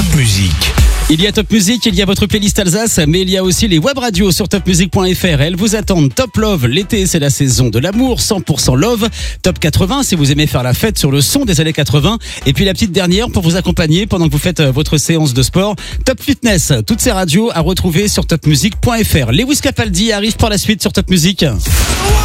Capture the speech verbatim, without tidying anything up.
Top Music. Il y a Top Music, il y a votre playlist Alsace, mais il y a aussi les web radios sur top music point f r. Elles vous attendent. Top Love, l'été c'est la saison de l'amour, cent pour cent love. Top quatre-vingts si vous aimez faire la fête sur le son des années quatre-vingts. Et puis la petite dernière pour vous accompagner pendant que vous faites votre séance de sport. Top Fitness, toutes ces radios à retrouver sur top music point f r. Lewis Capaldi arrive par la suite sur Top Music.